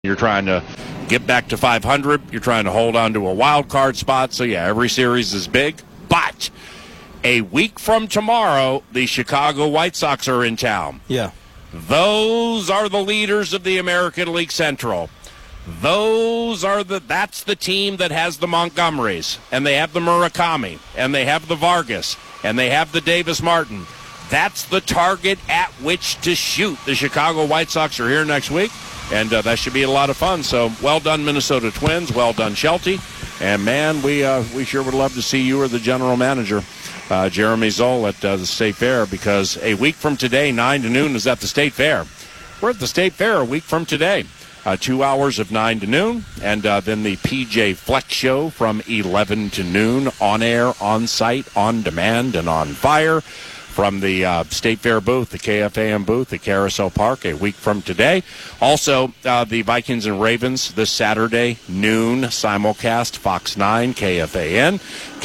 You're trying to get back to 500. You're trying to hold on to a wild card spot. So, yeah, every series is big. But a week from tomorrow, the Chicago White Sox are in town. Yeah. Those are the leaders of the American League Central. That's the team that has the Montgomerys, and they have the Murakami, and they have the Vargas, and they have the Davis Martin. That's the target at which to shoot. The Chicago White Sox are here next week, and that should be a lot of fun. So, well done, Minnesota Twins. Well done, Shelty. And, man, we sure would love to see you or the general manager, Jeremy Zoll, at the State Fair, because a week from today, 9 to noon, is at the State Fair. We're at the State Fair a week from today. 2 hours of 9 to noon, and then the PJ Flex Show from 11 to noon, on air, on site, on demand, and on fire from the State Fair booth, the KFAN booth at Carousel Park, a week from today. Also, the Vikings and Ravens this Saturday, noon, simulcast, Fox 9, KFAN.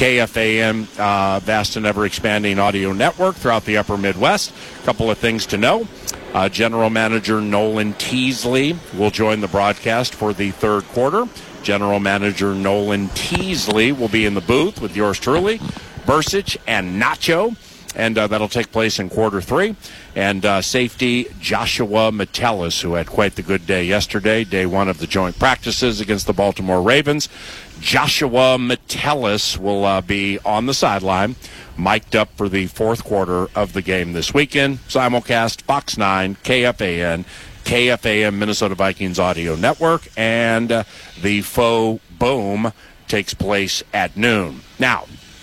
KFAN, vast and ever-expanding audio network throughout the upper Midwest. A couple of things to know. General Manager Nolan Teasley will join the broadcast for the third quarter. General Manager Nolan Teasley will be in the booth with yours truly, Bursich and Nacho. And that'll take place in quarter three. And safety Joshua Metellus, who had quite the good day yesterday, day one of the joint practices against the Baltimore Ravens. Joshua Metellus will be on the sideline, mic'd up for the fourth quarter of the game this weekend. Simulcast, Fox 9, KFAN, KFAN Minnesota Vikings Audio Network, and the faux boom takes place at noon. Now,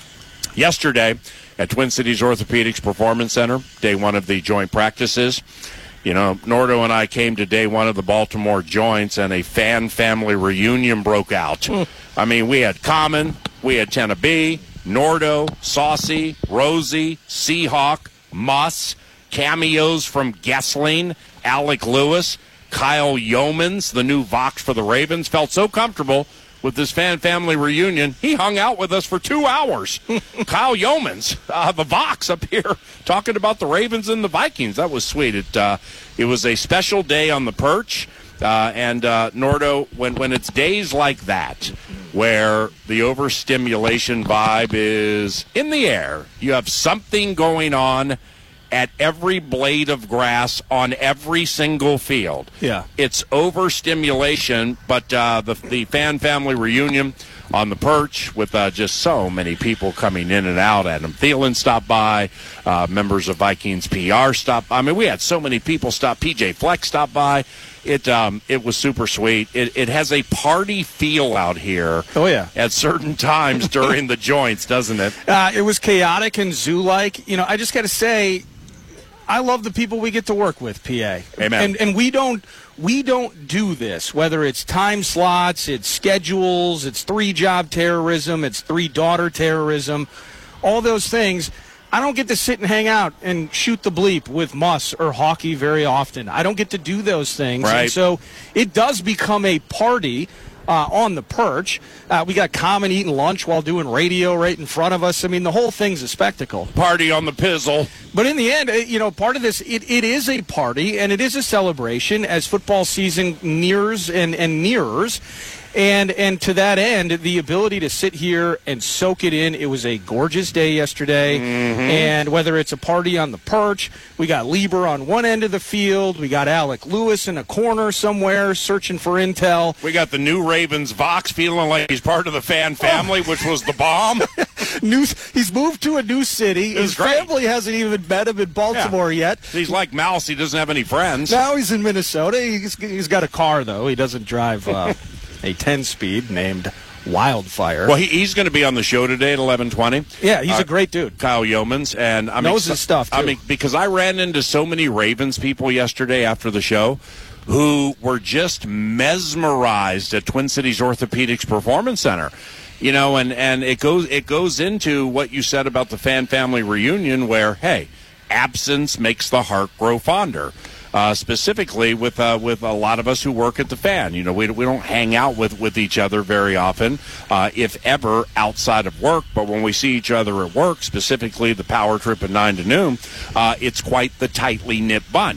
yesterday, at Twin Cities Orthopedics Performance Center, day one of the joint practices. You know, Nordo and I came to day one of the Baltimore joints, and a fan family reunion broke out. I mean, we had Common, we had Tenna B, Nordo, Saucy, Rosie, Seahawk, Muss, cameos from Gessling, Alec Lewis, Kyle Yeomans, the new Vox for the Ravens. Felt so comfortable with this fan family reunion, he hung out with us for 2 hours. Kyle Yeomans, the Vox up here, talking about the Ravens and the Vikings. That was sweet. It was a special day on the perch. And Nordo, when it's days like that, where the overstimulation vibe is in the air, you have something going on at every blade of grass on every single field. Yeah. It's overstimulation, but the fan family reunion on the perch with just so many people coming in and out. Adam Thielen stopped by. Members of Vikings PR stopped by. I mean, we had so many people stop. PJ Flex stopped by. It was super sweet. It has a party feel out here. Oh, yeah. At certain times during the joints, doesn't it? It was chaotic and zoo-like. You know, I just got to say, I love the people we get to work with, PA. Amen. And we don't do this, whether it's time slots, it's schedules, it's 3-job terrorism, it's 3-daughter terrorism, all those things. I don't get to sit and hang out and shoot the bleep with Muss or Hockey very often. I don't get to do those things. Right. And so it does become a party on the perch. We got Common eating lunch while doing radio right in front of us. I mean, the whole thing's a spectacle. Party on the pizzle. But in the end, you know, part of this, it is a party, and it is a celebration as football season nears and nears. And to that end, the ability to sit here and soak it in. It was a gorgeous day yesterday. Mm-hmm. And whether it's a party on the perch, we got Lieber on one end of the field. We got Alec Lewis in a corner somewhere searching for intel. We got the new Ravens Vox feeling like he's part of the fan family, which was the bomb. He's moved to a new city. His family hasn't even met him in Baltimore yet. He's like Mouse. He doesn't have any friends. Now he's in Minnesota. He's got a car, though. He doesn't drive a 10-speed named Wildfire. Well, he's going to be on the show today at 11:20. Yeah, he's a great dude. Kyle Yeomans. And knows his stuff, too. I mean, because I ran into so many Ravens people yesterday after the show who were just mesmerized at Twin Cities Orthopedics Performance Center. You know, and it goes into what you said about the fan family reunion where, hey, absence makes the heart grow fonder. Specifically with a lot of us who work at the Fan. You know, we don't hang out with each other very often, if ever, outside of work. But when we see each other at work, specifically the power trip at 9 to noon, it's quite the tightly knit bunch.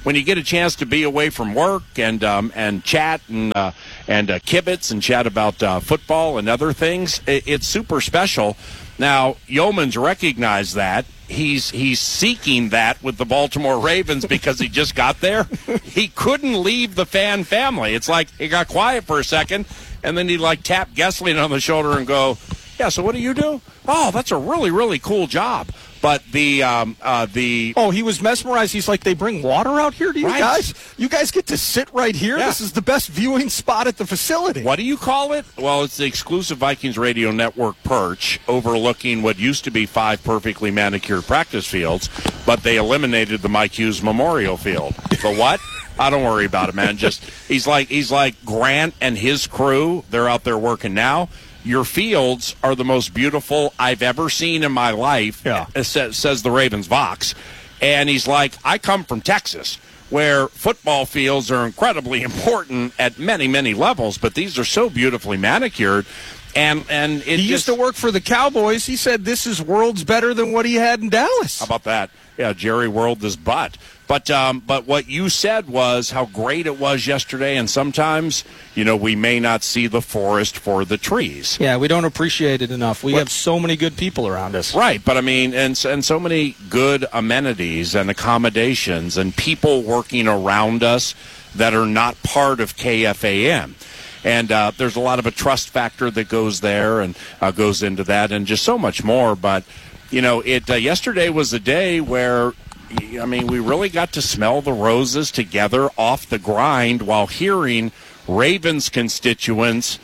when you get a chance to be away from work and chat and kibitz and chat about football and other things, it's super special. Now, Yeomans recognized that. He's seeking that with the Baltimore Ravens because he just got there. He couldn't leave the fan family. It's like he got quiet for a second, and then he'd tap Gessling on the shoulder and go, "Yeah, so what do you do? Oh, that's a really, really cool job." But he was mesmerized. He's like, "They bring water out here to you guys? You guys get to sit right here? Yeah. This is the best viewing spot at the facility." What do you call it? Well, it's the exclusive Vikings Radio Network perch overlooking what used to be 5 perfectly manicured practice fields, but they eliminated the Mike Hughes Memorial Field. For what? I don't worry about it, man. Just he's like Grant and his crew. They're out there working now. Your fields are the most beautiful I've ever seen in my life, says the Ravens Vox. And he's like, I come from Texas, where football fields are incredibly important at many, many levels, but these are so beautifully manicured. And he used to work for the Cowboys. He said this is worlds better than what he had in Dallas. How about that? Yeah, Jerry whirled his butt. But what you said was how great it was yesterday, and sometimes, we may not see the forest for the trees. Yeah, we don't appreciate it enough. We have so many good people around us. Right, but I mean, and so many good amenities and accommodations and people working around us that are not part of KFAN. And there's a lot of a trust factor that goes there and goes into that and just so much more. But, yesterday was a day where, we really got to smell the roses together off the grind while hearing Ravens constituents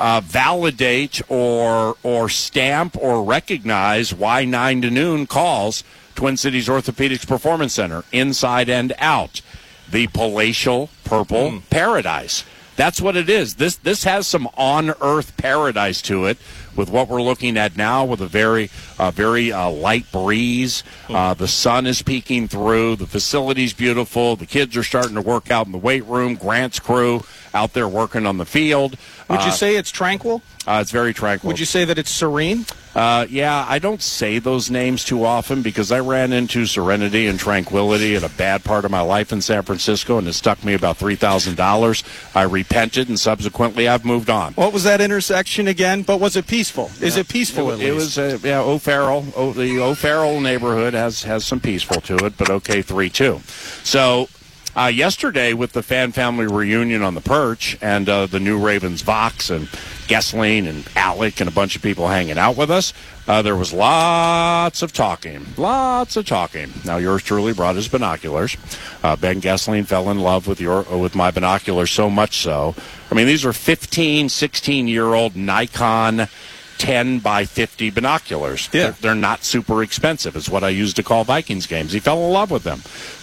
validate or stamp or recognize why 9 to noon calls Twin Cities Orthopedics Performance Center, inside and out, the palatial purple paradise. That's what it is. This has some on-earth paradise to it with what we're looking at now with a very light breeze. The sun is peeking through. The facility's beautiful. The kids are starting to work out in the weight room. Grant's crew out there working on the field. Would you say it's tranquil? It's very tranquil. Would you say that it's serene? Yeah, I don't say those names too often because I ran into serenity and tranquility at a bad part of my life in San Francisco, and it stuck me about $3,000. I repented, and subsequently I've moved on. What was that intersection again? But was it peaceful? Is it peaceful at least? It was, O'Farrell. The O'Farrell neighborhood has some peaceful to it, but okay, 3-2. So... yesterday, with the fan family reunion on the perch and the new Ravens Vox and Gessling and Alec and a bunch of people hanging out with us, there was lots of talking. Now, yours truly brought his binoculars. Ben Gessling fell in love with my binoculars so much so. These are 15, 16-year-old Nikon 10 by 50 binoculars. Yeah. They're not super expensive, is what I used to call Vikings games. He fell in love with them.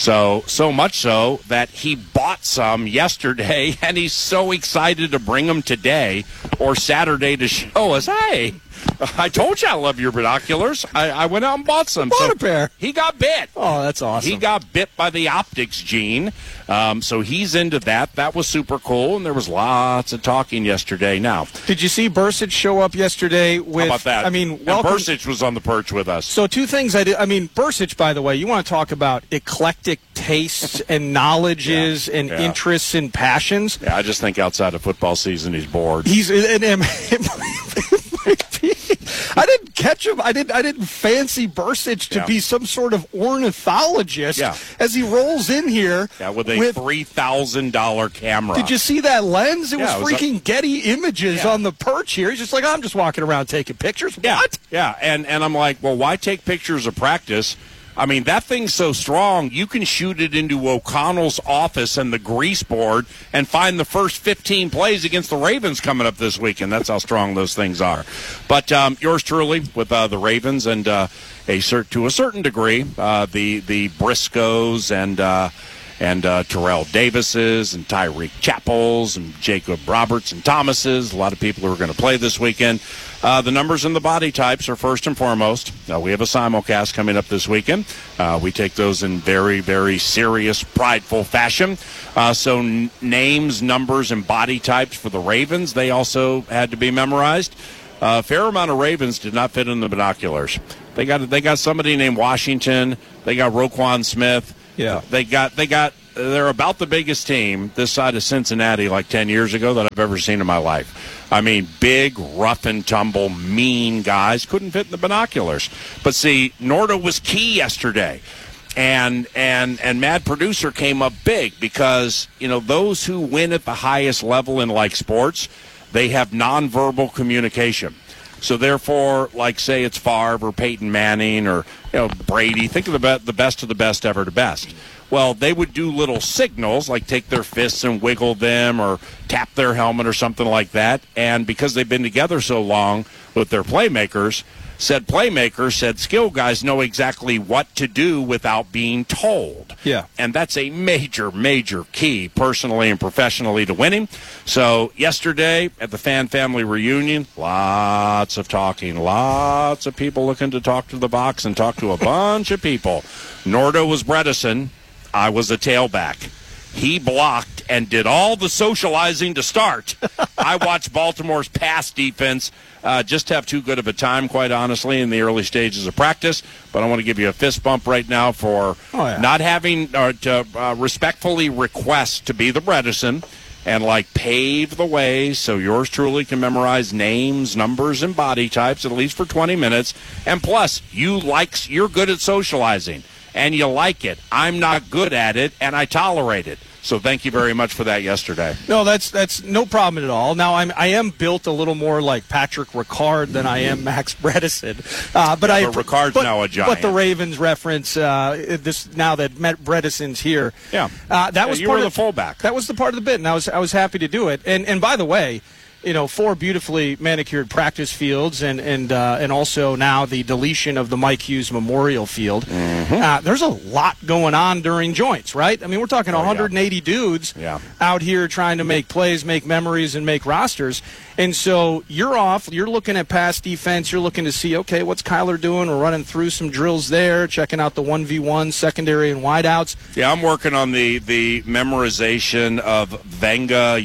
So much so that he bought some yesterday, and he's so excited to bring them today or Saturday to show us, hey, I told you I love your binoculars. I went out and bought some. Bought a pair. He got bit. Oh, that's awesome. He got bit by the optics gene. So he's into that. That was super cool, and there was lots of talking yesterday. Now, did you see Bursich show up yesterday with... How about that? Bursich was on the perch with us. So two things I did. Bursich, by the way, you want to talk about eclectic tastes and knowledges and interests and passions. Yeah, I just think outside of football season, he's bored. I didn't catch him. I didn't fancy Bursich to be some sort of ornithologist as he rolls in here. Yeah, with a $3,000 camera. Did you see that lens? It was freaking Getty Images on the perch here. He's just like, I'm just walking around taking pictures. What? Yeah, and I'm like, well, why take pictures of practice? That thing's so strong, you can shoot it into O'Connell's office and the grease board and find the first 15 plays against the Ravens coming up this weekend. That's how strong those things are. But yours truly with the Ravens and to a certain degree, the Briscoes and Terrell Davises and Tyreek Chappells and Jacob Roberts and Thomases, a lot of people who are going to play this weekend. The numbers and the body types are first and foremost. We have a simulcast coming up this weekend. We take those in very, very serious, prideful fashion. So names, numbers, and body types for the Ravens, they also had to be memorized. A fair amount of Ravens did not fit in the binoculars. They got somebody named Washington. They got Roquan Smith. Yeah. They got they're about the biggest team this side of Cincinnati like 10 years ago that I've ever seen in my life. I mean, big, rough and tumble, mean guys. Couldn't fit in the binoculars. But see, Norda was key yesterday. And Mad Producer came up big because, those who win at the highest level in like sports, they have nonverbal communication. So therefore, like say it's Favre or Peyton Manning or Brady, think of the best of the best ever to best. Well, they would do little signals like take their fists and wiggle them or tap their helmet or something like that. And because they've been together so long with their playmakers, said skill guys know exactly what to do without being told. Yeah. And that's a major, major key personally and professionally to winning. So yesterday at the fan family reunion, lots of talking, lots of people looking to talk to the box and talk to a bunch of people. Norda was Bredesen. I was a tailback. He blocked and did all the socializing to start. I watched Baltimore's pass defense just have too good of a time, quite honestly, in the early stages of practice. But I want to give you a fist bump right now for not having or to respectfully request to be the Bredesen and pave the way so yours truly can memorize names, numbers, and body types at least for 20 minutes. And plus, you're good at socializing. And you like it. I'm not good at it, and I tolerate it. So thank you very much for that yesterday. No, that's no problem at all. Now I am built a little more like Patrick Ricard than I am Max Bredesen. But Ricard's now a giant. But the Ravens reference this now that Bredesen's here. Yeah, that was you part were of the fullback. That was the part of the bit, and I was happy to do it. And by the way, 4 beautifully manicured practice fields, and also now the deletion of the Mike Hughes Memorial Field. Mm-hmm. There's a lot going on during joints, right? I mean, we're talking 180 dudes out here trying to make plays, make memories, and make rosters. And so you're off. You're looking at pass defense. You're looking to see, okay, what's Kyler doing? We're running through some drills there, checking out the 1v1 secondary and wideouts. Yeah, I'm working on the memorization of Venga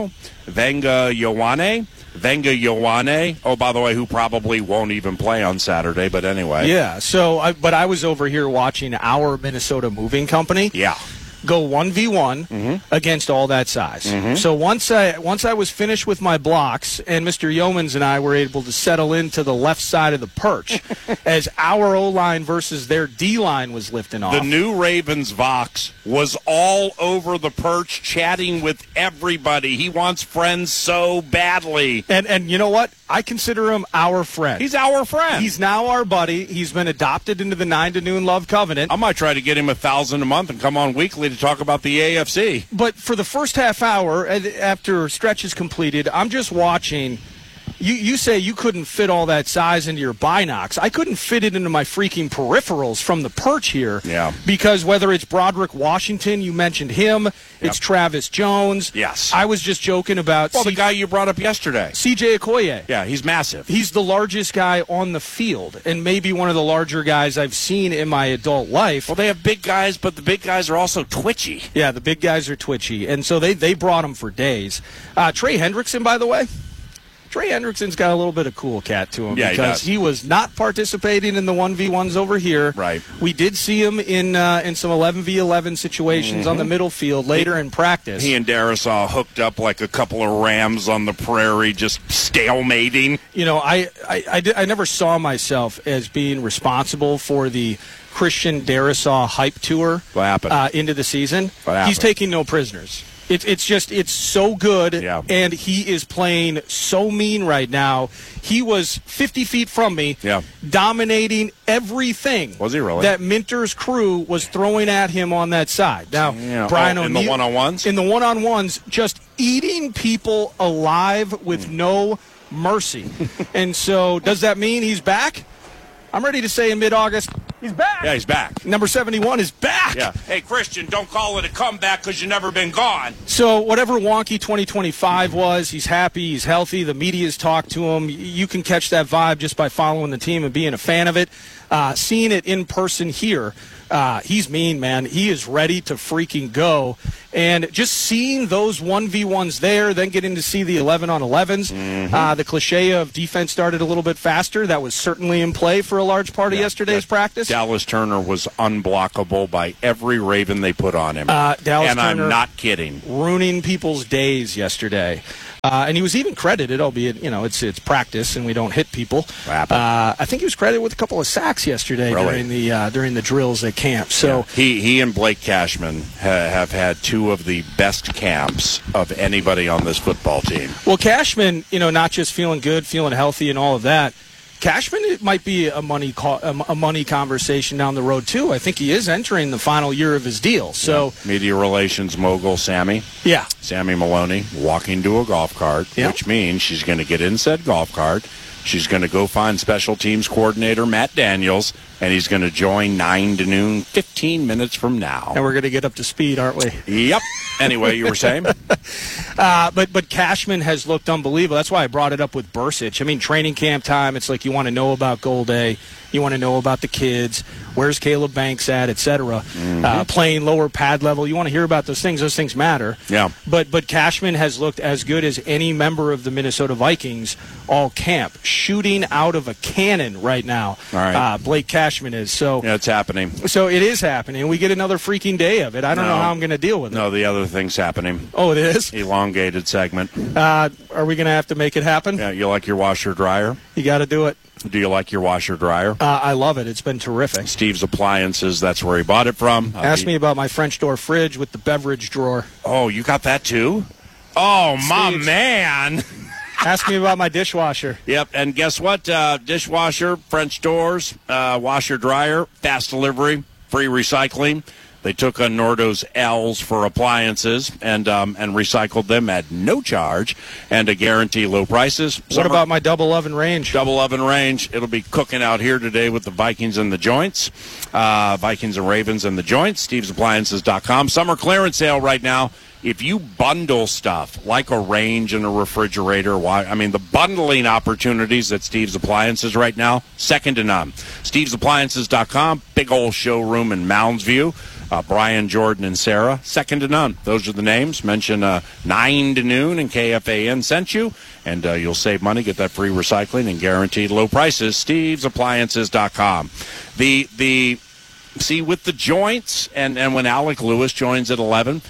Ioane. Oh, by the way, who probably won't even play on Saturday, but anyway. Yeah, so, but I was over here watching our Minnesota Moving Company. Yeah. Go 1v1 against all that size. So once I was finished with my blocks, and Mr. Yeomans and I were able to settle into the left side of the perch as our O-line versus their D-line was lifting off. The new Ravens Vox was all over the perch chatting with everybody. He wants friends so badly. And you know what? I consider him our friend. He's our friend. He's now our buddy. He's been adopted into the 9 to noon Love Covenant. I might try to get him $1,000 a month and come on weekly to talk about the AFC. But for the first half hour, after stretch is completed, I'm just watching. You say you couldn't fit all that size into your binocs. I couldn't fit it into my freaking peripherals from the perch here. Yeah. Because whether it's Broderick Washington, you mentioned him, it's Travis Jones. Yes. I was just joking about the guy you brought up yesterday. CJ Okoye. Yeah, he's massive. He's the largest guy on the field and maybe one of the larger guys I've seen in my adult life. Well, they have big guys, but the big guys are also twitchy. Yeah, the big guys are twitchy. And so they brought him for days. Trey Hendrickson, by the way. Trey Hendrickson's got a little bit of cool cat to him because he was not participating in the 1v1s over here. Right. We did see him in some 11v11 situations on the middle field later in practice. He and Darisaw hooked up like a couple of rams on the prairie, just stalemating. I never saw myself as being responsible for the Christian Darisaw hype tour into the season. He's taking no prisoners. It's so good, and he is playing so mean right now. He was 50 feet from me, dominating everything. Was he really? That Minter's crew was throwing at him on that side. Now, Brian O'Neill, in the one-on-ones? In the one-on-ones, just eating people alive with no mercy. And so, does that mean he's back? I'm ready to say in mid-August, he's back. Yeah, he's back. Number 71 is back. Yeah. Hey, Christian, don't call it a comeback because you've never been gone. So whatever wonky 2025 was, he's happy, he's healthy, the media's talked to him. You can catch that vibe just by following the team and being a fan of it. Seeing it in person here, he's mean, man. He is ready to freaking go. And just seeing those 1v1s there, then getting to see the 11-on-11s, the cliche of defense started a little bit faster. That was certainly in play for a large part of yesterday's practice. Dallas Turner was unblockable by every Raven they put on him. Dallas and Turner I'm not kidding. Ruining people's days yesterday. And he was even credited, albeit, it's practice and we don't hit people. I think he was credited with a couple of sacks yesterday during the drills at camp. So he and Blake Cashman have had two of the best camps of anybody on this football team. Well, Cashman, not just feeling good, feeling healthy and all of that. Cashman, it might be a money conversation down the road, too. I think he is entering the final year of his deal. So media relations mogul Sammy Maloney walking to a golf cart, which means she's going to get in said golf cart. She's going to go find special teams coordinator Matt Daniels, and he's going to join 9 to noon, 15 minutes from now. And we're going to get up to speed, aren't we? Yep. Anyway, you were saying? But Cashman has looked unbelievable. That's why I brought it up with Bursich. I mean, training camp time, it's like you want to know about Golday. You want to know about the kids. Where's Caleb Banks at, et cetera. Playing lower pad level. You want to hear about those things. Those things matter. Yeah. But Cashman has looked as good as any member of the Minnesota Vikings all camp. Shooting out of a cannon right now. All right. Blake Cashman is. So yeah, it's happening. So it is happening. We get another freaking day of it. I don't know how I'm going to deal with it. No, the other thing's happening. Oh, it is? Elongated segment. Are we going to have to make it happen? Yeah, you like your washer dryer? You got to do it. Do you like your washer dryer? I love it. It's been terrific. Steve's Appliances, that's where he bought it from. Ask me about my French door fridge with the beverage drawer. Oh, you got that too? Oh, my man. Ask me about my dishwasher. Yep, and guess what? Dishwasher, French doors, washer dryer, fast delivery, free recycling. They took on Nordo's L's for appliances and recycled them at no charge and to guarantee low prices. What about my double oven range? Double oven range. It'll be cooking out here today with the Vikings and the joints. Vikings and Ravens and the joints. StevesAppliances.com. Summer clearance sale right now. If you bundle stuff like a range and a refrigerator, the bundling opportunities at Steve's Appliances right now, second to none. StevesAppliances.com, big old showroom in Mounds View. Brian, Jordan, and Sarah, second to none. Those are the names. Mention 9 to noon and KFAN sent you, and you'll save money, get that free recycling, and guaranteed low prices. StevesAppliances.com. See, with the joints, and when Alec Lewis joins at 11,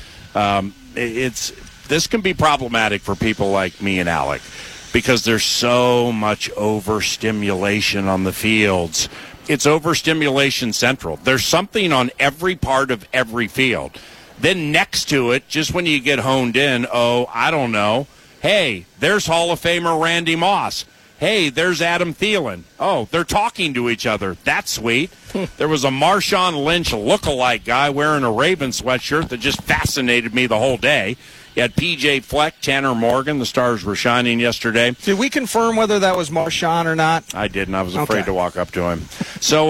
this can be problematic for people like me and Alec because there's so much overstimulation on the fields. It's overstimulation central. There's something on every part of every field. Then next to it, just when you get honed in, I don't know. Hey, there's Hall of Famer Randy Moss. Hey, there's Adam Thielen. Oh, they're talking to each other. That's sweet. There was a Marshawn Lynch lookalike guy wearing a Raven sweatshirt that just fascinated me the whole day. You had P.J. Fleck, Tanner Morgan. The stars were shining yesterday. Did we confirm whether that was Marshawn or not? I didn't. I was afraid to walk up to him. So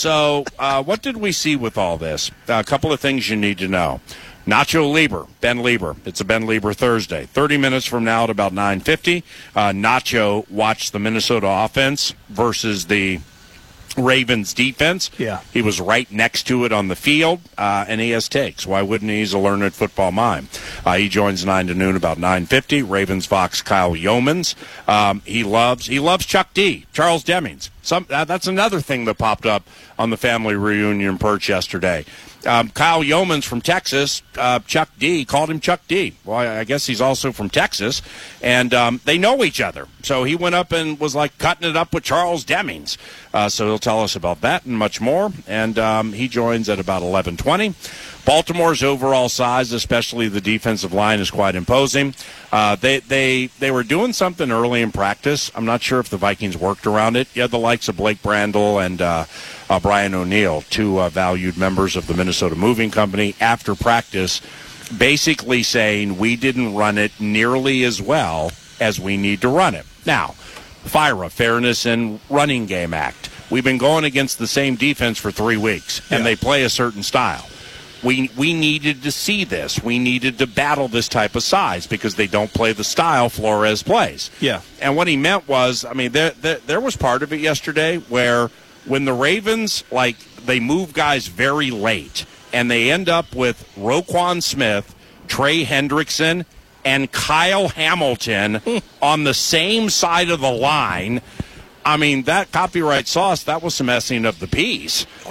what did we see with all this? A couple of things you need to know. Nacho Lieber, Ben Lieber. It's a Ben Lieber Thursday. 30 minutes from now at about 9:50, Nacho watched the Minnesota offense versus the Ravens defense. Yeah. He was right next to it on the field, and he has takes. Why wouldn't he? He's a learned football mind. He joins 9 to noon about 9:50. Ravens Vox Kyle Yeomans. He loves Chuck D, Charles Demings. That's another thing that popped up on the family reunion perch yesterday. Kyle Yeomans from Texas, Chuck D, called him Chuck D. Well, I guess he's also from Texas, and they know each other. So he went up and was like cutting it up with Charles Demings. So he'll tell us about that and much more, and he joins at about 11:20. Baltimore's overall size, especially the defensive line, is quite imposing. They were doing something early in practice. I'm not sure if the Vikings worked around it. You had the likes of Blake Brandel and Brian O'Neill, two valued members of the Minnesota Moving Company, after practice, basically saying we didn't run it nearly as well as we need to run it. Now, FIRA, Fairness and Running Game Act. We've been going against the same defense for 3 weeks, and they play a certain style. We needed to see this. We needed to battle this type of size because they don't play the style Flores plays. Yeah. And what he meant was, there was part of it yesterday where when the Ravens, they move guys very late and they end up with Roquan Smith, Trey Hendrickson, and Kyle Hamilton on the same side of the line. That copyright sauce, that was some messing of the piece.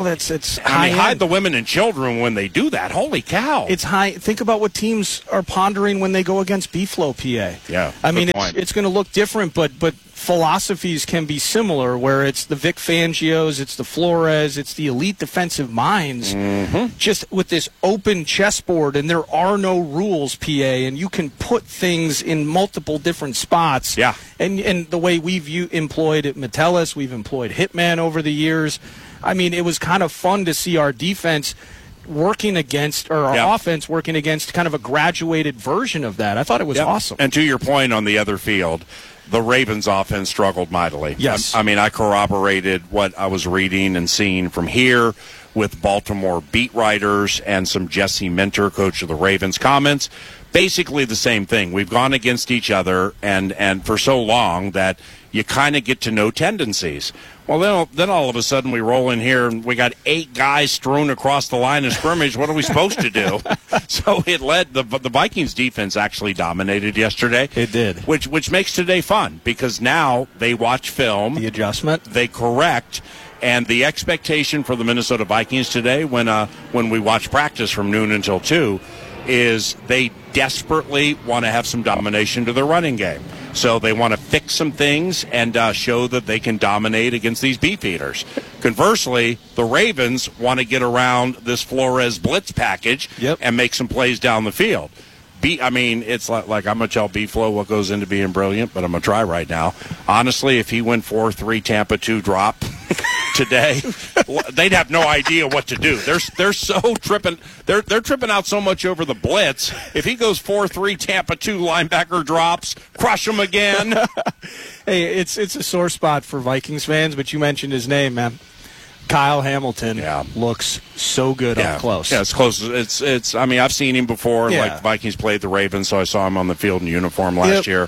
it's high. Hide the women and children when they do that. Holy cow! It's high. Think about what teams are pondering when they go against B-Flow PA. Yeah, I mean, it's going to look different, but philosophies can be similar, where it's the Vic Fangios, it's the Flores, it's the elite defensive minds, just with this open chessboard, and there are no rules, PA, and you can put things in multiple different spots. Yeah. And the way we've employed Metellus, we've employed Hitman over the years. I mean, it was kind of fun to see our defense working against, or our offense working against kind of a graduated version of that. I thought it was awesome. And to your point on the other field, the Ravens offense struggled mightily. Yes. I mean, I corroborated what I was reading and seeing from here with Baltimore beat writers and some Jesse Minter, coach of the Ravens, comments. Basically the same thing. We've gone against each other and for so long that you kind of get to know tendencies. Well, then all of a sudden we roll in here and we got 8 guys strewn across the line of scrimmage. What are we supposed to do? So it led the Vikings defense actually dominated yesterday. It did, which makes today fun because now they watch film, the adjustment, they correct. And the expectation for the Minnesota Vikings today, when we watch practice from noon until 2, is they desperately want to have some domination to their running game. So they want to fix some things and show that they can dominate against these beef eaters. Conversely, the Ravens want to get around this Flores blitz package and make some plays down the field. I mean, it's like I'm going to tell B-Flow what goes into being brilliant, but I'm going to try right now. Honestly, if he went 4-3 Tampa 2 drop today, they'd have no idea what to do. They're so tripping. They're tripping out so much over the blitz. If he goes 4-3 Tampa 2 linebacker drops, crush them again. Hey, it's a sore spot for Vikings fans, but you mentioned his name, man. Kyle Hamilton looks so good up close. Yeah, it's close. It's. I mean, I've seen him before. Yeah. Like Vikings played the Ravens, so I saw him on the field in uniform last year.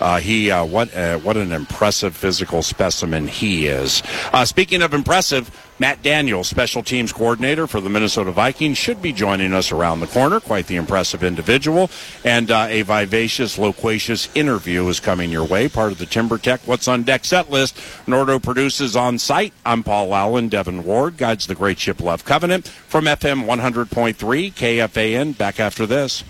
What an impressive physical specimen he is. Speaking of impressive, Matt Daniels, special teams coordinator for the Minnesota Vikings, should be joining us around the corner. Quite the impressive individual. And a vivacious, loquacious interview is coming your way, part of the TimberTech What's on Deck set list. Nordo produces on site. I'm Paul Allen. Devin Ward guides the Great Ship Love Covenant from FM 100.3 KFAN. Back after this.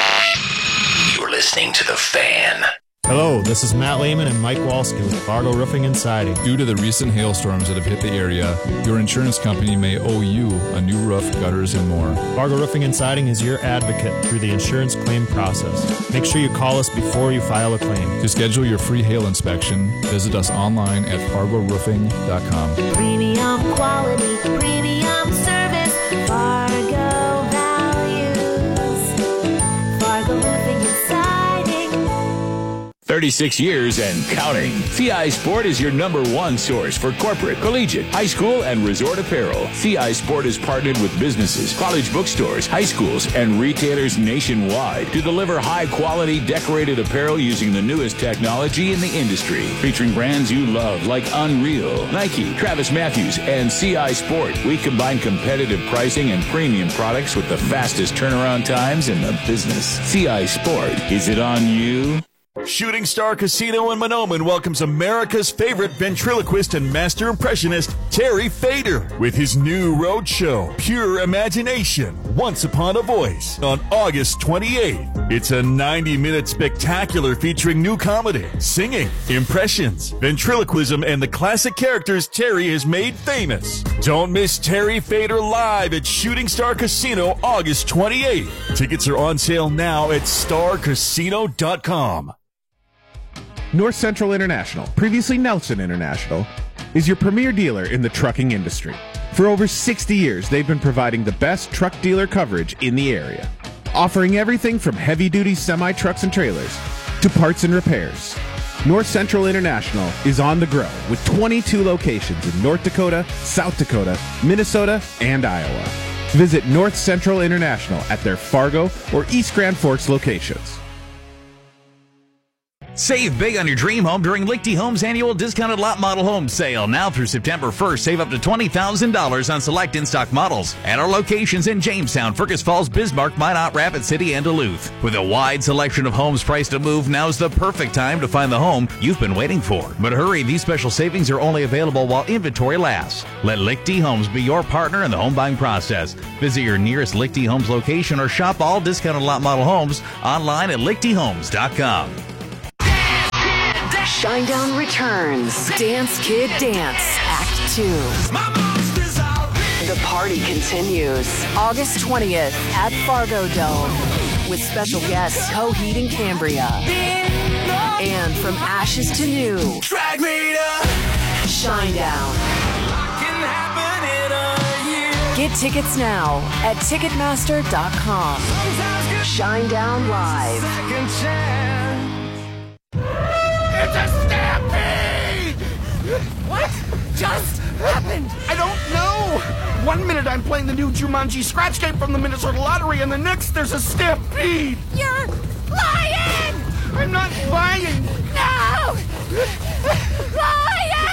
You're listening to The Fan. Hello, this is Matt Lehman and Mike Walski with Fargo Roofing and Siding. Due to the recent hailstorms that have hit the area, your insurance company may owe you a new roof, gutters, and more. Fargo Roofing and Siding is your advocate through the insurance claim process. Make sure you call us before you file a claim. To schedule your free hail inspection, visit us online at fargoroofing.com. Premium quality, premium service, Fargo values, Fargo Roofing and Siding. 36 years and counting. CI Sport is your #1 source for corporate, collegiate, high school, and resort apparel. CI Sport is partnered with businesses, college bookstores, high schools, and retailers nationwide to deliver high-quality decorated apparel using the newest technology in the industry. Featuring brands you love like Unreal, Nike, Travis Matthews, and CI Sport. We combine competitive pricing and premium products with the fastest turnaround times in the business. CI Sport. Is it on you? Shooting Star Casino in Monoman welcomes America's favorite ventriloquist and master impressionist, Terry Fader, with his new road show, Pure Imagination, Once Upon a Voice, on August 28th. It's a 90-minute spectacular featuring new comedy, singing, impressions, ventriloquism, and the classic characters Terry has made famous. Don't miss Terry Fader live at Shooting Star Casino August 28th. Tickets are on sale now at starcasino.com. North Central International, previously Nelson International, is your premier dealer in the trucking industry. For over 60 years, they've been providing the best truck dealer coverage in the area, offering everything from heavy-duty semi-trucks and trailers to parts and repairs. North Central International is on the grow with 22 locations in North Dakota, South Dakota, Minnesota, and Iowa. Visit North Central International at their Fargo or East Grand Forks locations. Save big on your dream home during Lichty Homes' annual discounted lot model home sale. Now through September 1st, save up to $20,000 on select in-stock models at our locations in Jamestown, Fergus Falls, Bismarck, Minot, Rapid City, and Duluth. With a wide selection of homes priced to move, now's the perfect time to find the home you've been waiting for. But hurry, these special savings are only available while inventory lasts. Let Lichty Homes be your partner in the home buying process. Visit your nearest Lichty Homes location or shop all discounted lot model homes online at lichtyhomes.com. Shinedown returns. Dance Kid Dance, Act 2. The party continues. August 20th at Fargo Dome with special guests Coheed and Cambria. And From Ashes to New. Shinedown. Get tickets now at Ticketmaster.com. Shinedown Live. It's a stampede! What just happened? I don't know. 1 minute I'm playing the new Jumanji scratch game from the Minnesota Lottery, and the next there's a stampede. You're lying! I'm not lying. No! Lying!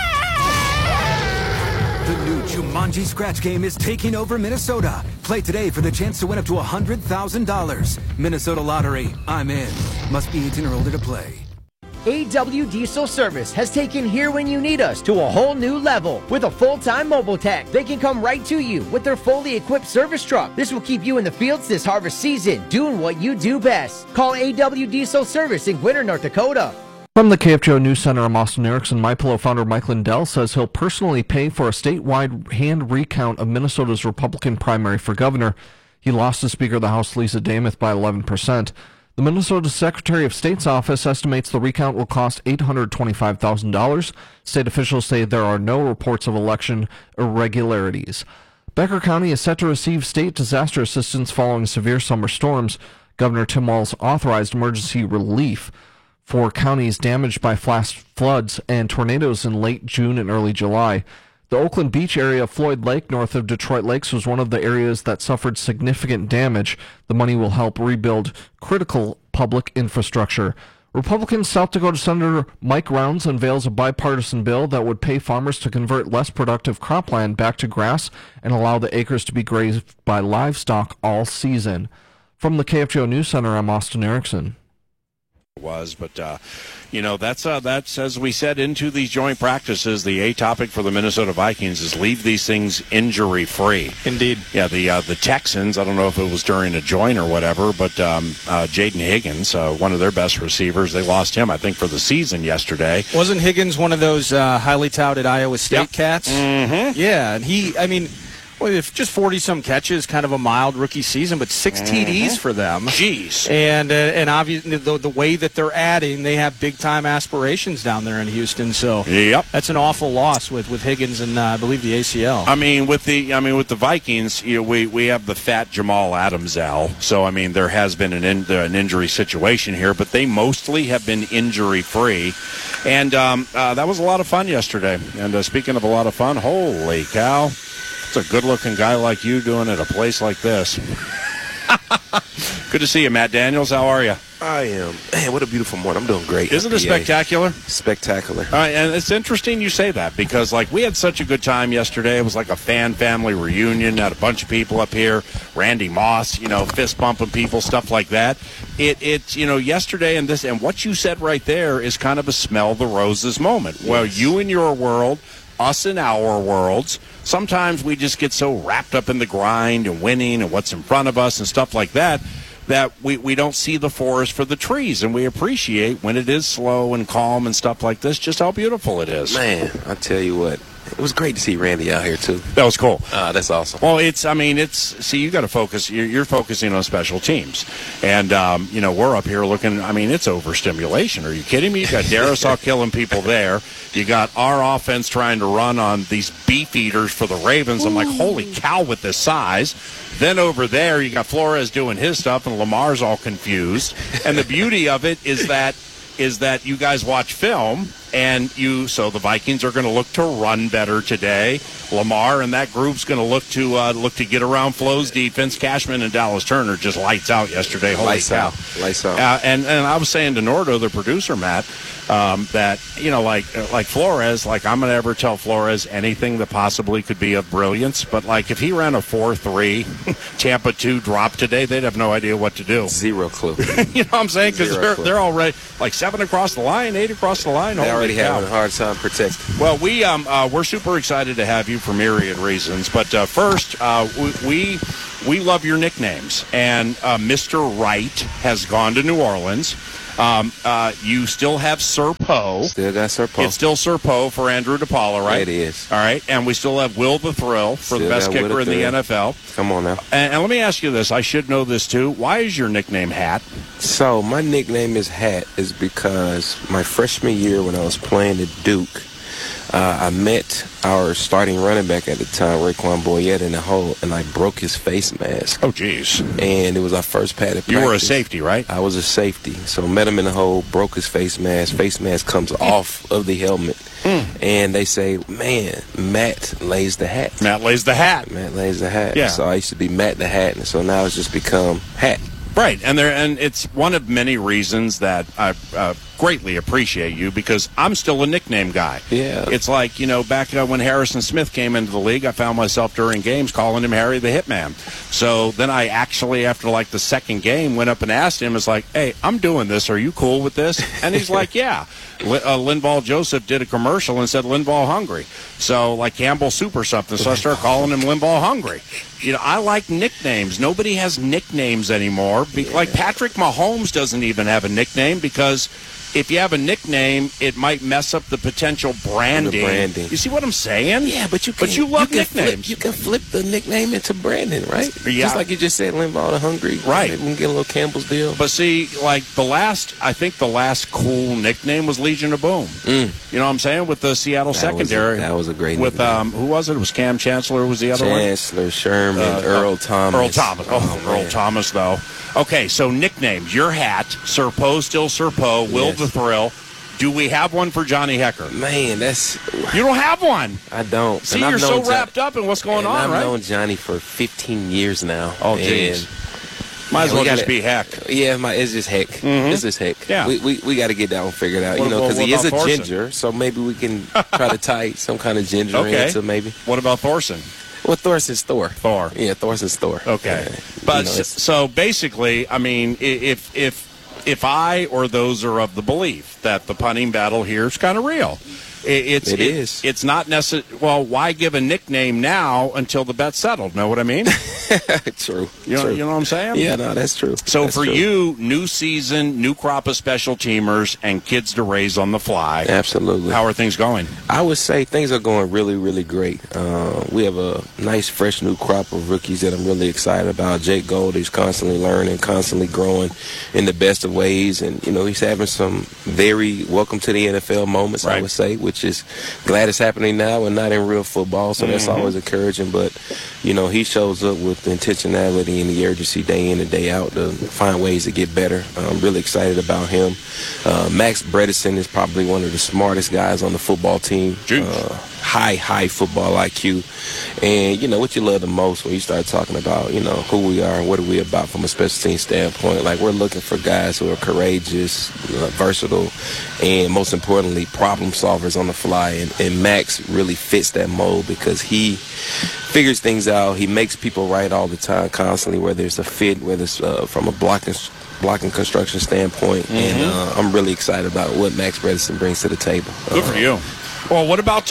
The new Jumanji scratch game is taking over Minnesota. Play today for the chance to win up to $100,000. Minnesota Lottery. I'm in. Must be 18 or older to play. AW Diesel Service has taken Here When You Need Us to a whole new level. With a full-time mobile tech, they can come right to you with their fully equipped service truck. This will keep you in the fields this harvest season, doing what you do best. Call AW Diesel Service in Gwinner, North Dakota. From the KFGO News Center, I'm Austin Erickson. MyPillow founder Mike Lindell says he'll personally pay for a statewide hand recount of Minnesota's Republican primary for governor. He lost to Speaker of the House Lisa Dameth by 11%. The Minnesota Secretary of State's office estimates the recount will cost $825,000. State officials say there are no reports of election irregularities. Becker County is set to receive state disaster assistance following severe summer storms. Governor Tim Walz authorized emergency relief for counties damaged by flash floods and tornadoes in late June and early July. The Oakland Beach area of Floyd Lake, north of Detroit Lakes, was one of the areas that suffered significant damage. The money will help rebuild critical public infrastructure. Republican South Dakota Senator Mike Rounds unveils a bipartisan bill that would pay farmers to convert less productive cropland back to grass and allow the acres to be grazed by livestock all season. From the KFGO News Center, I'm Austin Erickson. But that's as we said into these joint practices. The A topic for the Minnesota Vikings is leave these things injury free. Indeed. Yeah, the Texans. I don't know if it was during a joint or whatever, but Jaden Higgins, one of their best receivers, they lost him, I think, for the season yesterday. Wasn't Higgins one of those highly touted Iowa State cats? Mm-hmm. Yeah, and well, if just 40-some catches, kind of a mild rookie season, but 6 TDs for them. Jeez. And obviously the way that they're adding, they have big-time aspirations down there in Houston. So that's an awful loss with Higgins and I believe the ACL. With the Vikings, we have the fat Jamal Adams L. So there has been an injury situation here, but they mostly have been injury-free. And that was a lot of fun yesterday. And speaking of a lot of fun, holy cow. It's a good-looking guy like you doing at a place like this. Good to see you, Matt Daniels. How are you? I am. Man, what a beautiful morning. I'm doing great. Isn't it spectacular? Spectacular. All right, and it's interesting you say that because, we had such a good time yesterday. It was like a family reunion. Had a bunch of people up here. Randy Moss, fist bumping people, stuff like that. It's yesterday and what you said right there is kind of a smell the roses moment. Yes. Well, you in your world, us in our worlds. Sometimes we just get so wrapped up in the grind and winning and what's in front of us and stuff like that we don't see the forest for the trees, and we appreciate when it is slow and calm and stuff like this, just how beautiful it is. Man, I tell you what, it was great to see Randy out here, too. That was cool. That's awesome. Well, see, you got to focus. You're focusing on special teams. And, we're up here looking, it's overstimulation. Are you kidding me? You got Darisaw killing people there. You got our offense trying to run on these beef eaters for the Ravens. I'm like, holy cow, with this size. Then over there, you got Flores doing his stuff, and Lamar's all confused. And the beauty of it is that you guys watch film, And so the Vikings are going to look to run better today. Lamar and that group's going to look to get around Flo's defense. Cashman and Dallas Turner just lights out yesterday. Holy Lights cow. out. Lights out. And I was saying to Nordo, the producer, Matt, that, like Flores, I'm going to ever tell Flores anything that possibly could be of brilliance. But, if he ran a 4-3, Tampa 2 drop today, they'd have no idea what to do. Zero clue. You know what I'm saying? Because they're already, 7 across the line, 8 across the line. They already having a hard time protecting. Well, we're super excited to have you for myriad reasons. But first, we love your nicknames. And Mr. Right has gone to New Orleans. You still have Sir Poe. Still got Sir Poe. It's still Sir Poe for Andrew DePaula, right? It is. All right. And we still have Will the Thrill for the best kicker in the NFL. Come on now. And let me ask you this. I should know this, too. Why is your nickname Hat? So my nickname is Hat is because my freshman year when I was playing at Duke, I met our starting running back at the time, Raekwon Boyette, in the hole, and I broke his face mask. Oh, jeez. And it was our first padded practice. You were a safety, right? I was a safety. So met him in the hole, broke his face mask. Face mask comes off of the helmet. And they say, man, Matt lays the hat. Matt lays the hat. Matt lays the hat. Yeah. So I used to be Matt the Hat, and so now it's just become Hat. Right, and it's one of many reasons that I greatly appreciate you, because I'm still a nickname guy. Yeah. It's like, back when Harrison Smith came into the league, I found myself during games calling him Harry the Hitman. So then I actually, after the second game, went up and asked him, it's like, hey, I'm doing this. Are you cool with this? And he's like, yeah. Linval Joseph did a commercial and said Linval Hungry. So, Campbell Soup or something. So I started calling him Linval Hungry. I like nicknames. Nobody has nicknames anymore. Like Patrick Mahomes doesn't even have a nickname, because if you have a nickname, it might mess up the potential branding. You see what I'm saying? Yeah, but you love nicknames. You can flip the nickname into branding, right? Yeah. Just like you just said, Linval the Hungry. Right. Maybe we can get a little Campbell's deal. But see, I think the last cool nickname was Legion of Boom. You know what I'm saying? With the Seattle secondary. That was a great with nickname. Who was it? It was Cam Chancellor was the other one? Chancellor, Sherman, Earl Thomas. Earl Thomas. Earl Thomas, though. Okay, so nicknames. Your Hat, Sir Poe, still Sir Poe, Will the Thrill. Do we have one for Johnny Hecker? Man, you don't have one. I don't. See, you're so wrapped up in what's going on, right? I've known Johnny for 15 years now. Oh, jeez. Might as well just be Heck. Yeah, it's just Heck. Mm-hmm. It's just Heck. Yeah. We got to get that one figured out, because he is a Thorson? ginger, so maybe we can try to tie some kind of ginger into maybe. What about Thorson? Well, Thorson's Thor. Thor. Yeah, Thorson's Thor. Okay. But so basically, I mean, if I or those are of the belief that the punting battle here is kind of real, it is. It's not necessary. Well, why give a nickname now until the bet's settled? Know what I mean? True. You know what I'm saying? Yeah, no, that's true. So that's for true. you, new season, new crop of special teamers, and kids to raise on the fly. Absolutely. How are things going? I would say things are going really, really great. We have a nice, fresh new crop of rookies that I'm really excited about. Jake Goldie's constantly learning, constantly growing in the best of ways. And, he's having some very welcome to the NFL moments, I would say, which is glad it's happening now and not in real football. So that's always encouraging. But, he shows up with the intentionality and the urgency day in and day out to find ways to get better. I'm really excited about him. Max Bredesen is probably one of the smartest guys on the football team. High football IQ. And, what you love the most when you start talking about, who we are and what are we about from a special team standpoint. We're looking for guys who are courageous, versatile, and most importantly, problem solvers on the fly. And Max really fits that mold because he figures things out. He makes people right all the time, constantly, whether it's a fit, whether it's from a blocking construction standpoint. And I'm really excited about what Max Bredesen brings to the table. Good for you. Well, what about,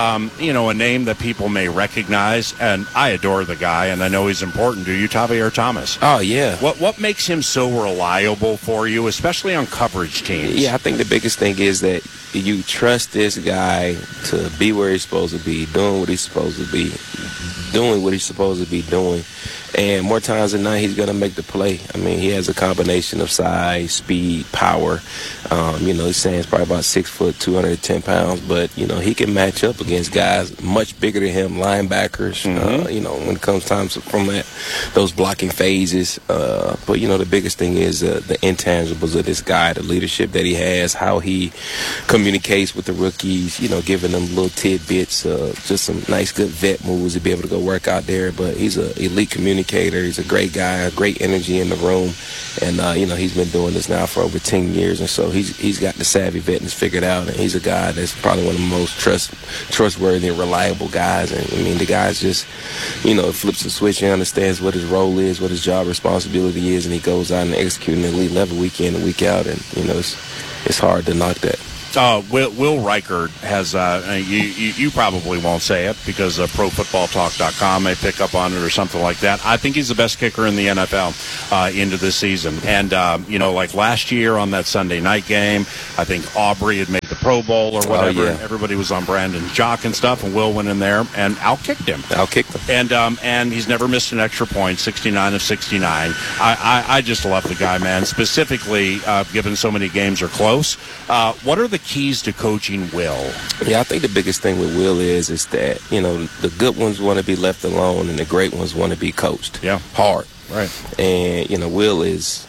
a name that people may recognize? And I adore the guy, and I know he's important to you, Tavierre Thomas. Oh, yeah. What makes him so reliable for you, especially on coverage teams? Yeah, I think the biggest thing is that you trust this guy to be where he's supposed to be, doing what he's supposed to be doing. And more times than not, he's going to make the play. I mean, he has a combination of size, speed, power. He's saying he's probably about 6 foot, 210 pounds, but, he can match up against guys much bigger than him, linebackers, when it comes time from those blocking phases. But, the biggest thing is the intangibles of this guy, the leadership that he has, how he communicates with the rookies, giving them little tidbits, just some nice, good vet moves to be able to go work out there. But he's an elite communicator. He's a great guy, great energy in the room. And, he's been doing this now for over 10 years. And so he's got the savvy vetness figured out. And he's a guy that's probably one of the most trustworthy and reliable guys. And, the guy's just, flips the switch. He understands what his role is, what his job responsibility is, and he goes out and executes at elite level week in and week out. And, it's hard to knock that. Will Reichard has, you probably won't say it because ProFootballTalk.com may pick up on it or something like that. I think he's the best kicker in the NFL into this season. And, like last year on that Sunday night game, I think Aubrey had made the Pro Bowl or whatever. And everybody was on Brandon Jock and stuff, and Will went in there and outkicked him. And he's never missed an extra point, 69 of 69. I just love the guy, man, specifically given so many games are close. What are the keys to coaching Will? Yeah, I think the biggest thing with Will is that, the good ones want to be left alone and the great ones want to be coached. Yeah. Hard. Right. And, Will is,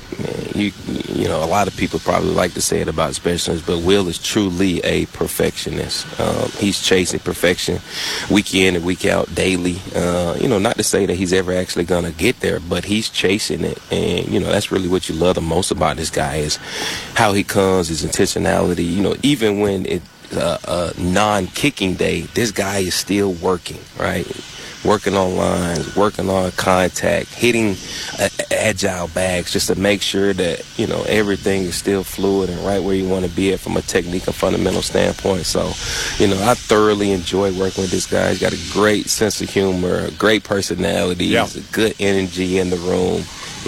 a lot of people probably like to say it about specialists, but Will is truly a perfectionist. He's chasing perfection week in and week out daily. Not to say that he's ever actually going to get there, but he's chasing it. And, that's really what you love the most about this guy is how he comes, his intentionality. Even when it's a non-kicking day, this guy is still working, right? Working on lines, working on contact, hitting agile bags just to make sure that, everything is still fluid and right where you want to be at from a technique and fundamental standpoint. So, I thoroughly enjoy working with this guy. He's got a great sense of humor, a great personality. Yeah. He's a good energy in the room.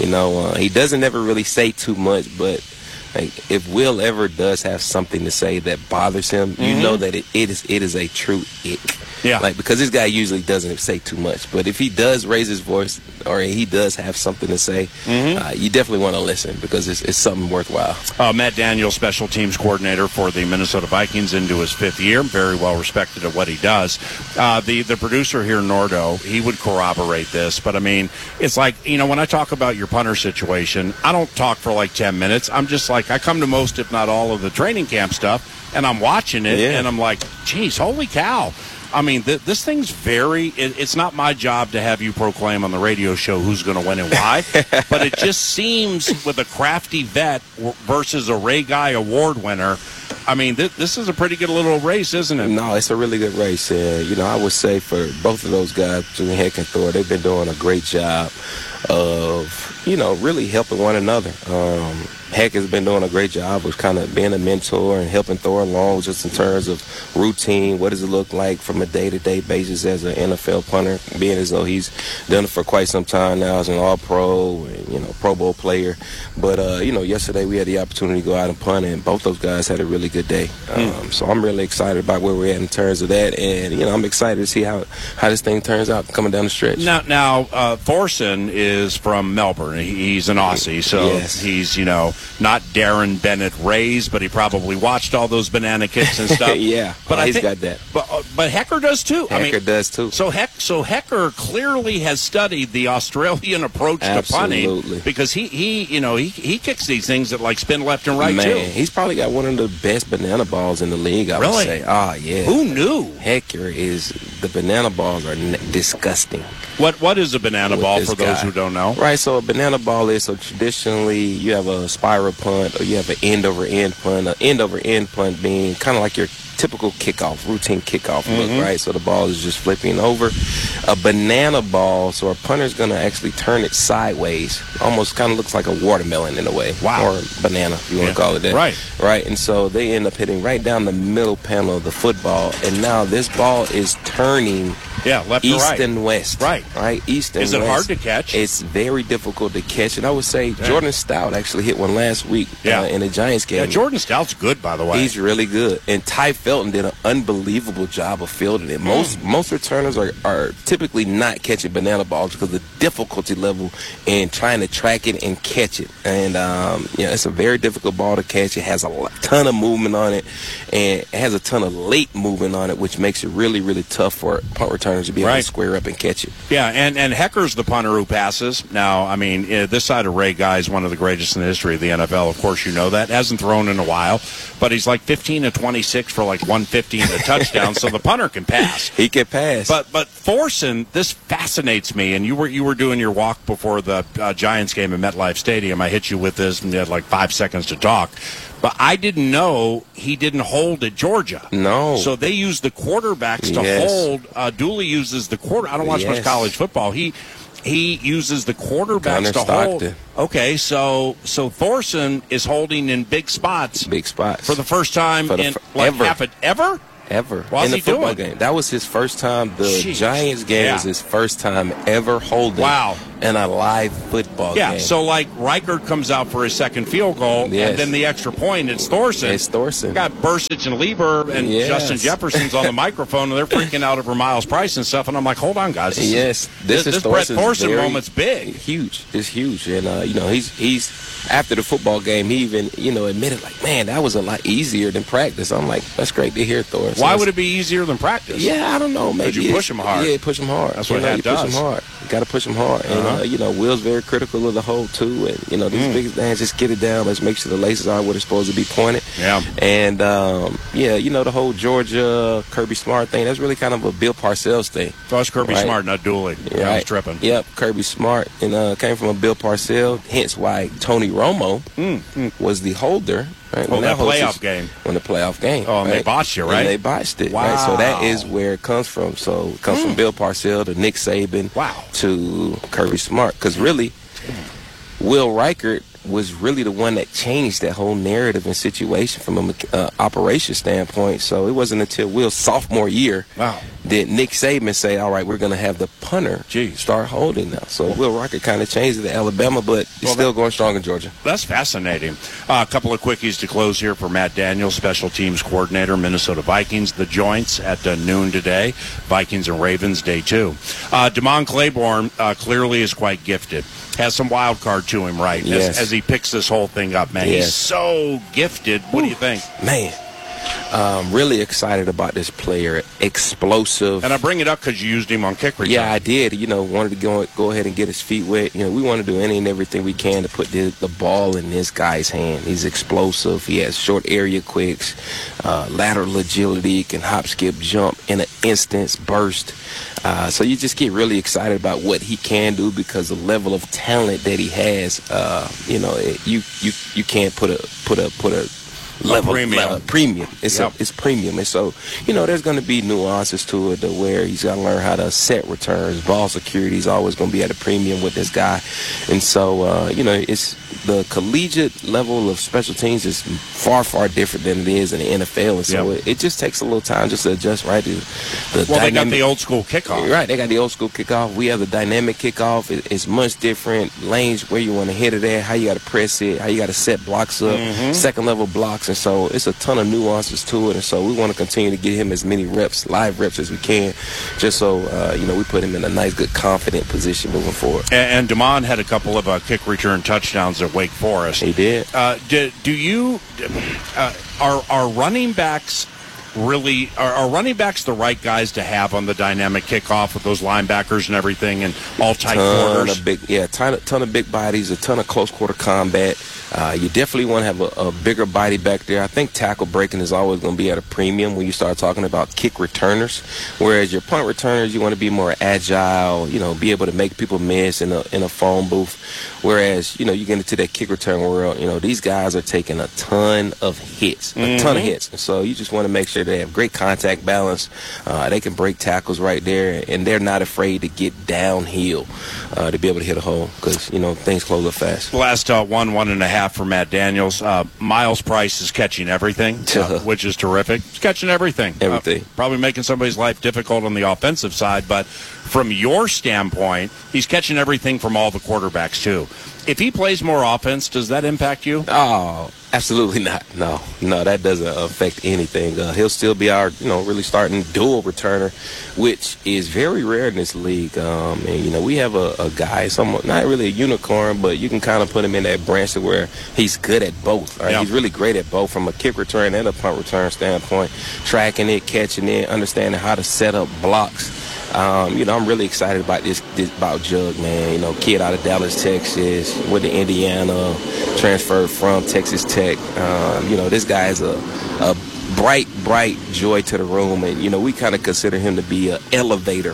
He doesn't ever really say too much, but if Will ever does have something to say that bothers him, you know that it is a true ick. Yeah. Because this guy usually doesn't say too much. But if he does raise his voice or he does have something to say, you definitely want to listen because it's something worthwhile. Matt Daniels, special teams coordinator for the Minnesota Vikings into his 5th year. Very well respected at what he does. The producer here, Nordo, he would corroborate this. But, it's like, when I talk about your punter situation, I don't talk for like 10 minutes. I'm just like, I come to most, if not all, of the training camp stuff, and I'm watching it, and I'm like, geez, holy cow. This thing's it's not my job to have you proclaim on the radio show who's going to win and why, but it just seems with a crafty vet versus a Ray Guy award winner, this is a pretty good little race, isn't it? No, it's a really good race. I would say for both of those guys, between Heck and Thor, they've been doing a great job of, really helping one another. Heck has been doing a great job of kind of being a mentor and helping Thor along just in terms of routine. What does it look like from a day-to-day basis as an NFL punter, being as though he's done it for quite some time now as an all-pro and, Pro Bowl player. But, yesterday we had the opportunity to go out and punt, and both those guys had a really good day. So I'm really excited about where we're at in terms of that. And, I'm excited to see how this thing turns out coming down the stretch. Now Thorson is from Melbourne. He's an Aussie, so he's, not Darren Bennett raised, but he probably watched all those banana kicks and stuff. Yeah, but he's got that. But Hecker does too. Hecker does too. So Hecker clearly has studied the Australian approach to punting because he kicks these things that like spin left and right too. He's probably got one of the best banana balls in the league. I would say. Oh yeah. Who knew? Hecker the banana balls are disgusting. What is a banana ball for those who don't know? Right. So a banana ball is traditionally you have a spiral punt or you have an end over end punt. An end over end punt being kind of like your typical kickoff, routine kickoff look, right? So the ball is just flipping over. A banana ball, so a punter's going to actually turn it sideways. Almost kind of looks like a watermelon in a way. Wow. Or banana, if you want to call it that. Right. Right, and so they end up hitting right down the middle panel of the football, and now this ball is turning Yeah, left to east right. and west. Right. East and west. Is it hard to catch? It's very difficult to catch. And I would say Jordan Stout actually hit one last week in the Giants game. Yeah, Jordan Stout's good, by the way. He's really good. And Ty Felton did an unbelievable job of fielding it. Most returners are typically not catching banana balls because of the difficulty level in trying to track it and catch it. And, it's a very difficult ball to catch. It has a ton of movement on it, and it has a ton of late movement on it, which makes it really, really tough for punt returners to be able to square up and catch it. Yeah, and Hecker's the punter who passes. Now, I mean, this side of Ray Guy is one of the greatest in the history of the NFL. Of course, you know that. Hasn't thrown in a while, but he's like 15 to 26 for like 150 and a touchdown, so the punter can pass. He can pass. But Thorson, this fascinates me, and you were doing your walk before the Giants game at MetLife Stadium. I hit you with this, and you had like 5 seconds to talk. But I didn't know he didn't hold at Georgia. No. So they use the quarterbacks to hold. Dooley uses the quarter. I don't watch much college football. He uses the quarterbacks to hold. Okay, so Thorson is holding in big spots. Big spots. For the first time in like ever? Ever. What's in the he football doing? game. That was his first time. The Giants game was his first time ever holding in a live football game. Yeah, so like Reichert comes out for his second field goal, and then the extra point, it's Thorson. It's Thorson. Got Bursich and Lieber and Justin Jefferson's on the microphone, and they're freaking out over Miles Price and stuff, and I'm like, hold on, guys. This Brett Thorson moment's big. Huge. It's huge. And, he's after the football game, he even, admitted, like, man, that was a lot easier than practice. I'm like, that's great to hear, Thorson. Why would it be easier than practice? Yeah, I don't know. Maybe you push him hard. Yeah, push him hard. That's what that does. Push him hard. You got to push him hard. And, Will's very critical of the hold, too. And, these big man, just get it down. Let's make sure the laces are where they're supposed to be pointed. Yeah. And, the whole Georgia Kirby Smart thing, that's really kind of a Bill Parcells thing. So it's Kirby Smart, not Dooley. I was tripping. Yep, Kirby Smart. And came from a Bill Parcells, hence why Tony Romo was the holder. Right? When that playoff game. When the playoff game. Oh, and they botched you, right? And they botched it. Wow. Right? So that is where it comes from. So it comes from Bill Parcells to Nick Saban to Kirby Smart. Because really, Will Reichert was really the one that changed that whole narrative and situation from an operation standpoint. So it wasn't until Will's sophomore year did Nick Saban say, all right, we're going to have the punter start holding now. So Will Reichert kind of changed it to Alabama, but it's still going strong in Georgia. That's fascinating. A couple of quickies to close here for Matt Daniels, special teams coordinator, Minnesota Vikings. The joints at noon today. Vikings and Ravens, day 2. Damon Claiborne clearly is quite gifted. Has some wild card to him, right? As he picks this whole thing up, man. He's so gifted. What do you think? Man, really excited about this player. Explosive. And I bring it up because you used him on kick return. Yeah, I did. Wanted to go ahead and get his feet wet. We want to do any and everything we can to put the ball in this guy's hand. He's explosive. He has short area quicks, lateral agility, can hop, skip, jump in an instance, burst. So you just get really excited about what he can do because the level of talent that he has. You can't put a level premium. It's premium, and so there's going to be nuances to it, to where he's got to learn how to set returns, ball security is always going to be at a premium with this guy, and so it's the collegiate level of special teams is far different than it is in the NFL, and so it just takes a little time just to adjust right to the they got the old school kickoff. Right, they got the old school kickoff. We have the dynamic kickoff. It's much different lanes where you want to hit it at, how you got to press it, how you got to set blocks up, second level blocks. And so it's a ton of nuances to it, and so we want to continue to get him as many live reps as we can, just so we put him in a nice, good, confident position moving forward. And Damon had a couple of kick return touchdowns at Wake Forest. He did. Do you are running backs really are running backs the right guys to have on the dynamic kickoff with those linebackers and everything and all tight corners? Ton of big bodies, a ton of close quarter combat. You definitely want to have a bigger body back there. I think tackle breaking is always going to be at a premium when you start talking about kick returners. Whereas your punt returners, you want to be more agile, be able to make people miss in a phone booth. Whereas, you get into that kick return world, these guys are taking a ton of hits, And so you just want to make sure they have great contact balance. They can break tackles right there, and they're not afraid to get downhill to be able to hit a hole because, things close up fast. Last 1.5 have for Matt Daniels. Miles Price is catching everything, which is terrific. He's catching everything. Probably making somebody's life difficult on the offensive side, but from your standpoint, he's catching everything from all the quarterbacks, too. If he plays more offense, does that impact you? Oh, absolutely not. No, that doesn't affect anything. He'll still be our, really starting dual returner, which is very rare in this league. And, we have a guy, somewhat not really a unicorn, but you can kind of put him in that branch to where he's good at both. Right? Yep. He's really great at both from a kick return and a punt return standpoint, tracking it, catching it, understanding how to set up blocks. I'm really excited about this about Jug, man. Kid out of Dallas, Texas, went to Indiana, transferred from Texas Tech. This guy is a bright joy to the room, and we kind of consider him to be an elevator.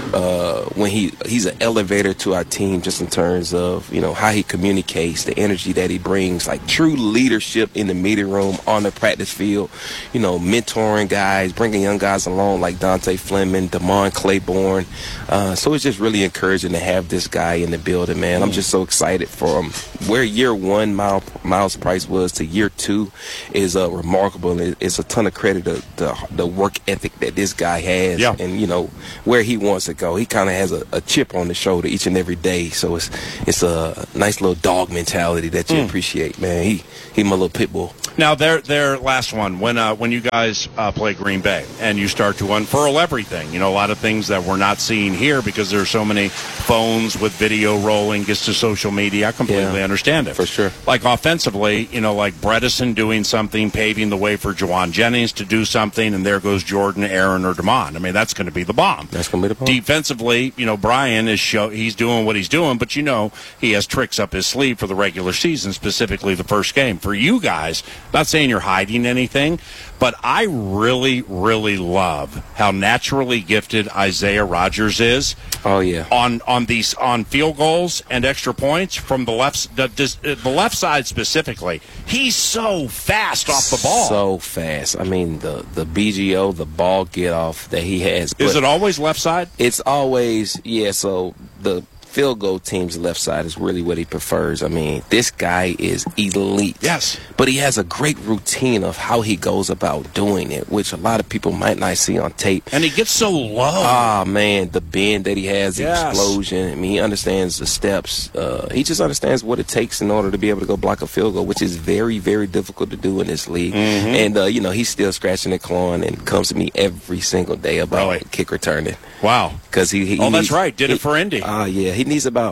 When he's an elevator to our team, just in terms of how he communicates, the energy that he brings, like true leadership in the meeting room, on the practice field, mentoring guys, bringing young guys along like Dante Fleming, Damon Claiborne. So it's just really encouraging to have this guy in the building, man. I'm just so excited for him. Where year one Miles Price was to year two is remarkable, and it's a ton of credit to the work ethic that this guy has, and where he wants to go. He kind of has a chip on the shoulder each and every day, so it's a nice little dog mentality that you appreciate, man. He my little pit bull. Now, their last one, when you guys play Green Bay and you start to unfurl everything, a lot of things that we're not seeing here because there's so many phones with video rolling, gets to social media. I completely understand it. For sure. Like offensively, like Bredesen doing something, paving the way for Juwan Jennings to do something, and there goes Jordan, Aaron, or Damon. I mean, that's going to be the bomb. That's going to be the bomb. Defensively, Brian he's doing what he's doing, but he has tricks up his sleeve for the regular season, specifically the first game. For you guys, not saying you're hiding anything, but I really, really love how naturally gifted Isaiah Rodgers is. Oh yeah. On field goals and extra points from the left side specifically. He's so fast off the ball. So fast. I mean, the BGO, the ball get off that he has. Is it always left side? It's always, so the field goal team's left side is really what he prefers. I mean, this guy is elite. Yes. But he has a great routine of how he goes about doing it, which a lot of people might not see on tape. And he gets so low. Ah, man, the bend that he has, the explosion. I mean, he understands the steps. He just understands what it takes in order to be able to go block a field goal, which is very, very difficult to do in this league. And, he's still scratching and clawing and comes to me every single day about kick returning. Wow. Because that's right. Did it for Indy. Yeah. He needs about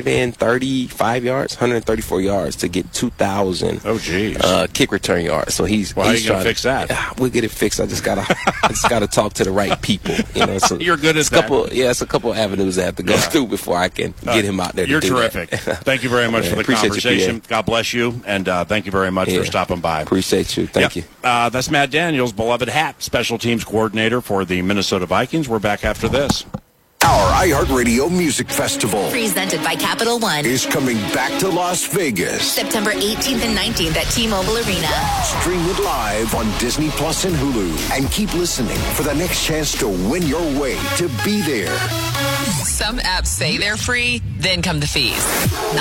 135 yards, 134 yards to get 2,000 kick return yards. So he's how are you gonna fix that? We'll get it fixed. I just gotta talk to the right people. You're good at that. It's a couple avenues I have to go through before I can get him out there. You're terrific. Thank you very much for the conversation. God bless you, and thank you very much for stopping by. Appreciate you. Thank you. That's Matt Daniels, beloved hat, special teams coordinator for the Minnesota Vikings. We're back after this. Our iHeartRadio Music Festival, presented by Capital One, is coming back to Las Vegas. September 18th and 19th at T-Mobile Arena. Stream it live on Disney Plus and Hulu. And keep listening for the next chance to win your way to be there. Some apps say they're free, then come the fees.